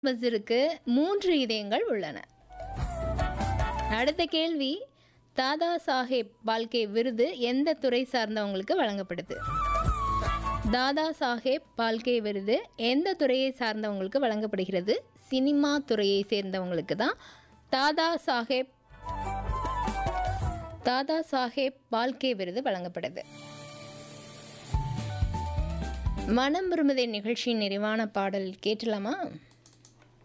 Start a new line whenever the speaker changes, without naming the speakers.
பஸ்ஸிற்கு 3 இதயங்கள் உள்ளன. அடுத்த கேள்வி, தாதா சாஹேப் பால்கே விருது எந்த துறை சார்ந்தவங்களுக்கு வழங்கப்படுது? தாதா சாஹேப் பால்கே விருது எந்த துறையை சார்ந்தவங்களுக்கு வழங்கப்படுகிறது? சினிமா துறையை சேர்ந்தவங்களுக்கு தான் தாதா சாஹேப் பால்கே விருது வழங்கப்படுது. மனம் விரும்புதே நிகழ்ச்சியின் நிறைவான பாடல் கேட்டலாமா?